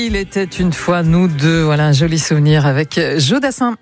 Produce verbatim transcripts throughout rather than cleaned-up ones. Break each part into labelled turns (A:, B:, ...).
A: Il était une fois nous deux, voilà un joli souvenir avec Joe Dassin.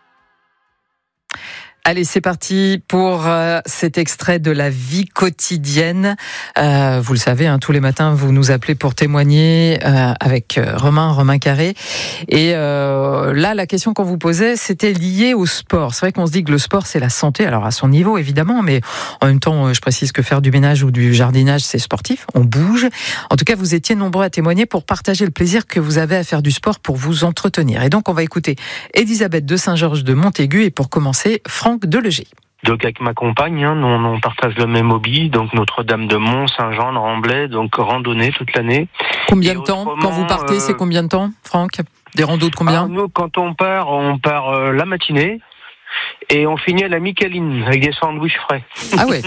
A: Allez, c'est parti pour euh, cet extrait de la vie quotidienne. Euh, vous le savez, hein, tous les matins, vous nous appelez pour témoigner euh, avec Romain, Romain Carré. Et euh, là, la question qu'on vous posait, c'était lié au sport. C'est vrai qu'on se dit que le sport, c'est la santé. Alors, à son niveau, évidemment, mais en même temps, je précise que faire du ménage ou du jardinage, c'est sportif. On bouge. En tout cas, vous étiez nombreux à témoigner pour partager le plaisir que vous avez à faire du sport pour vous entretenir. Et donc, on va écouter Elisabeth de Saint-Georges de Montaigu et pour commencer, Franck de Leger.
B: Donc avec ma compagne, hein, nous, on partage le même hobby, donc Notre-Dame de Mont, Saint-Jean, de Remblai, donc randonnée toute l'année.
A: Combien de temps quand vous partez euh... C'est combien de temps, Franck? Des randos de combien?
B: Alors, nous, quand on part, on part euh, la matinée et on finit à la Micaline avec des sandwichs frais.
A: Ah ouais.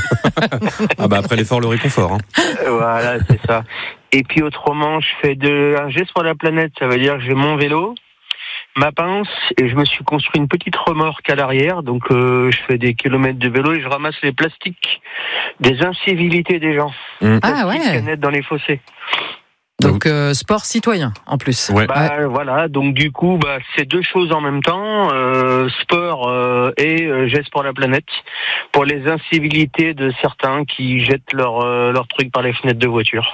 C: Ah bah après l'effort, le réconfort. Hein.
B: Voilà, c'est ça. Et puis autrement, je fais de un geste pour la planète, ça veut dire que j'ai mon vélo, ma pince, et je me suis construit une petite remorque à l'arrière, donc euh, je fais des kilomètres de vélo et je ramasse les plastiques des incivilités des gens.
A: Mmh. Ah ouais.
B: Canettes dans les fossés.
A: Donc euh, sport citoyen en plus.
B: Ouais. Bah, ouais. Voilà, donc du coup, bah, c'est deux choses en même temps, euh, sport euh, et euh, geste pour la planète, pour les incivilités de certains qui jettent leurs euh, leur trucs par les fenêtres de voiture.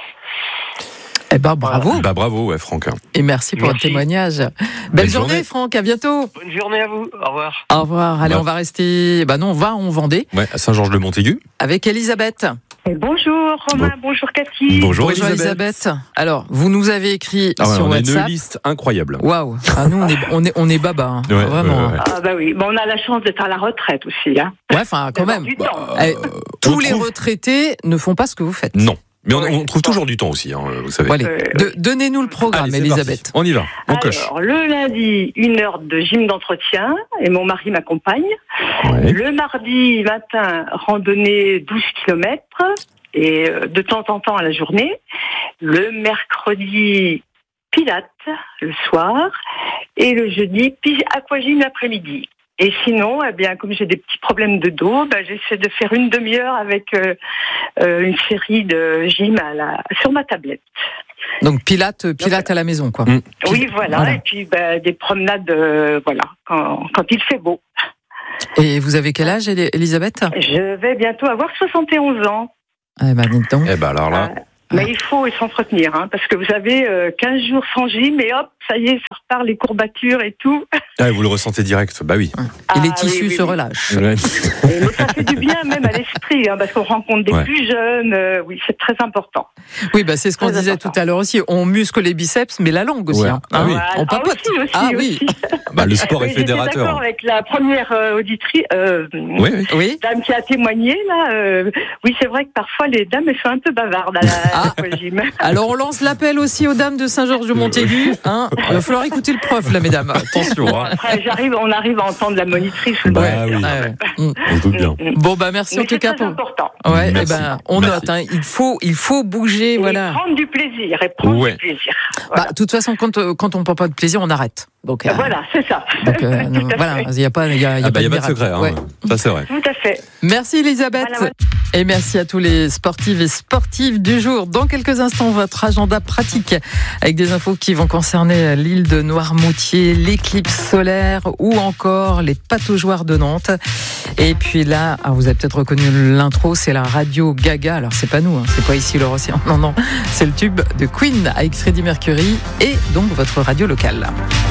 A: Eh ben bravo.
C: Voilà. Bah bravo, ouais, Franck.
A: Et merci pour
B: merci.
A: le témoignage. Belle,
C: Belle
A: journée,
C: journée,
A: Franck. À bientôt.
B: Bonne journée à vous. Au revoir.
A: Au revoir. Allez,
C: bah.
A: on va rester. Bah non, on va en Vendée.
C: Ouais, à Saint-Georges-de-Montaigu.
A: Avec Elisabeth.
D: Et bonjour Romain, bon. bonjour Cathy.
C: Bonjour,
A: Bonjour
C: Elisabeth.
A: Elisabeth. Alors, vous nous avez écrit
C: ah ouais,
A: sur
C: on
A: WhatsApp.
C: On a une liste incroyable.
A: Waouh. Ah, nous, on est, on est, on est baba, hein.
C: Ouais,
A: vraiment.
C: ouais, ouais.
D: Ah bah oui, bon, on a la chance d'être à la retraite aussi. Hein.
A: Ouais, enfin, quand même.
D: Du
C: Bah,
D: temps.
A: Eh,
C: euh,
A: tous
C: on
A: les
C: trouve...
A: retraités ne font pas ce que vous faites.
C: Non. Mais on,
D: Ouais,
C: on trouve
D: bon.
C: toujours du temps aussi, hein, vous savez.
A: Bon, allez,
D: Euh,
A: de, donnez-nous le programme,
C: Allez, c'est
A: Elisabeth.
C: parti. On y va, on coche.
D: Alors, le lundi, une heure de gym d'entretien et mon mari m'accompagne.
C: Ouais.
D: Le mardi matin, randonnée douze kilomètres et euh, de temps en temps à la journée. Le mercredi, pilates le soir et le jeudi, aquagym l'après-midi. Et sinon, eh bien, comme j'ai des petits problèmes de dos, bah, j'essaie de faire une demi-heure avec euh, euh, une série de gym à la, sur ma tablette.
A: Donc Pilate, Pilate à la maison, quoi.
C: Mmh.
D: Oui, voilà.
A: Voilà.
D: Et puis bah, des promenades, euh, voilà, quand, quand il fait beau.
A: Et vous avez quel âge, Elisabeth?
D: Je vais bientôt avoir soixante et onze ans.
A: Eh ben, dites donc.
C: Eh ben alors là.
D: Euh, mais il faut s'entretenir, hein, parce que vous savez, euh, quinze jours sans gym, et hop, ça y est, ça repart, les courbatures et tout.
C: Ah, vous le ressentez direct, bah oui.
A: Et les
D: Ah,
A: tissus
D: oui, oui,
A: se
D: oui.
A: relâchent.
C: Ouais.
D: Et, mais ça fait du bien même à l'esprit, hein, parce qu'on rencontre des
C: Ouais.
D: plus jeunes. Euh, oui, c'est très important.
A: Oui, bah, c'est ce qu'on
D: Très
A: disait
D: important.
A: tout à l'heure aussi. On muscle les biceps, mais la langue aussi.
C: Ouais.
A: Hein.
C: Ah oui.
A: On papote.
D: aussi, aussi,
A: Ah oui.
D: aussi.
C: Bah, le sport est
D: Oui, j'étais
C: fédérateur.
D: d'accord avec la première euh, auditrice, euh,
C: Oui, oui.
A: Oui.
D: dame qui a témoigné là. Euh, oui, c'est vrai que parfois les dames elles sont un peu bavardes à la
A: Ah.
D: au gym.
A: Alors, on lance l'appel aussi aux dames de Saint-Georges-de-Montaigu. Hein. Il va falloir écouter le prof, là, mesdames.
C: Attention, hein.
D: Après, j'arrive, on arrive à entendre la monitrice.
C: Bah
A: Ouais.
C: oui,
A: Ouais, ouais. Mm.
C: on se doute bien.
A: Bon, bah, merci
D: Mais
A: en tout
D: c'est
A: cas
D: très
A: pour.
D: important.
A: Ouais, eh
C: Merci.
A: ben, on
C: Merci.
A: note. Hein. Il faut, il faut bouger,
D: Et
A: voilà.
D: prendre du plaisir et prendre
C: Ouais.
D: du plaisir.
A: Bah,
D: Voilà,
A: de toute façon, quand, euh, quand on prend pas de plaisir, on arrête. Donc, euh,
D: voilà c'est ça.
A: donc euh,
D: Tout à
A: voilà,
D: fait.
A: il n'y a pas, il y a, il y a
C: Ah
A: pas
C: bah, il
A: de
C: n'y a pas de
A: miracle.
C: secret, hein.
A: Ouais.
C: Ça c'est vrai.
D: Tout à fait.
A: Merci Elisabeth.
D: Voilà, voilà.
A: Et merci à tous les sportifs et sportives du jour. Dans quelques instants, votre agenda pratique avec des infos qui vont concerner l'île de Noirmoutier, l'éclipse solaire ou encore les pataugeoires de Nantes. Et puis là, ah, vous avez peut-être reconnu l'intro, c'est la radio Gaga. Alors c'est pas nous, hein, c'est pas ici l'Océan. Non, non, c'est le tube de Queen avec Freddie Mercury et donc votre radio locale.